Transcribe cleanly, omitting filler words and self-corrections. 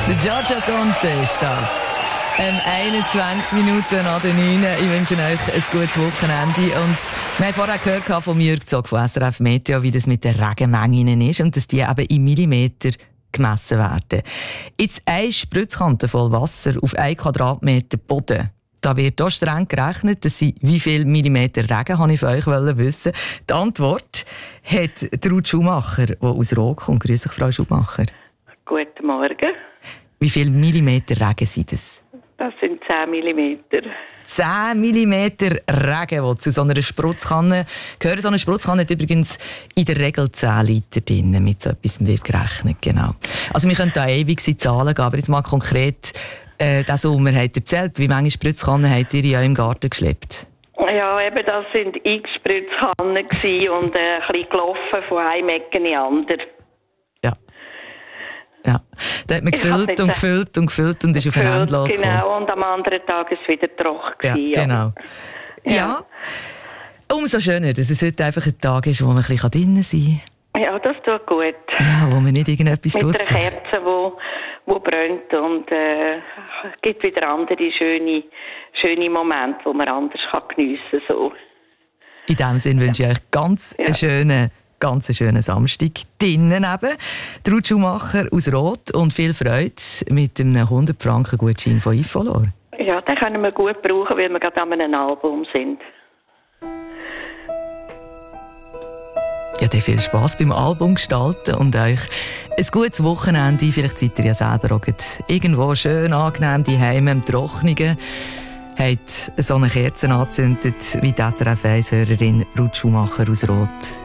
Der Giorgio Conte ist das. 21 Minuten nach der 9. Ich wünsche euch ein gutes Wochenende. Und wir haben vorher gehört von Jürg Zog von SRF Meteo, wie das mit den Regenmengen ist und dass die eben in Millimeter gemessen werden. Jetzt eine Spritzkante voll Wasser auf 1 Quadratmeter Boden. Da wird auch streng gerechnet, dass wie viel Millimeter Regen, habe ich von euch wissen. Die Antwort hat Ruth Schumacher, die aus Roth kommt. Grüß dich, Frau Schumacher. Guten Morgen. Wie viel Millimeter Regen sind das? Das sind 10 Millimeter. 10 Millimeter Regen, die zu so einer Spritzkanne gehören. So eine Spritzkanne hat übrigens in der Regel 10 Liter drin. Mit so etwas wird gerechnet, genau. Also wir können da ewig Zahlen geben, aber jetzt mal konkret, diesen Sommer habt ihr erzählt, wie viele Spritzkannen habt ihr in eurem Garten geschleppt? Ja, eben, das sind x Spritzkannen und ein bisschen gelaufen von einem Ecke in die andere. Ja, da hat man gefüllt und gefüllt und gefüllt und ist auf ein Ende losgekommen. Genau, und am anderen Tag ist es wieder trocken. Ja, genau. Ja, umso schöner, dass es heute einfach ein Tag ist, wo man ein bisschen drinnen sein kann. Ja, das tut gut. Ja, wo man nicht irgendetwas mit draussen... einer Kerze, die brennt und es gibt wieder andere schöne Momente, die man anders geniessen kann. So. In diesem Sinne wünsche ich euch ganz schönen Samstag. Drinnen eben, Ruth Schumacher aus Roth und viel Freude mit einem 100-Franken-Gutschein von Ifolor. Ja, den können wir gut brauchen, weil wir gerade an einem Album sind. Ja, dann viel Spass beim Album gestalten und euch ein gutes Wochenende. Vielleicht seid ihr ja selber auch irgendwo schön angenehm daheim im Trocknen. Habt so eine Kerze angezündet wie die SRF 1-Hörerin Ruth Schumacher aus Roth.